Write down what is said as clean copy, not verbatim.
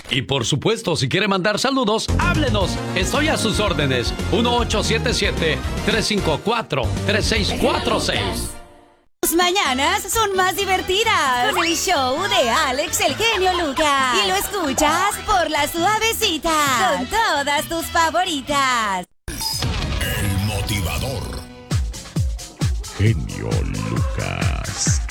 Y por supuesto, si quiere mandar saludos, háblenos. Estoy a sus órdenes. 1877-354-3646. Tus mañanas son más divertidas con el show de Alex el genio Lucas. Y lo escuchas por la suavecita con todas tus favoritas. El motivador. Genio Lucas.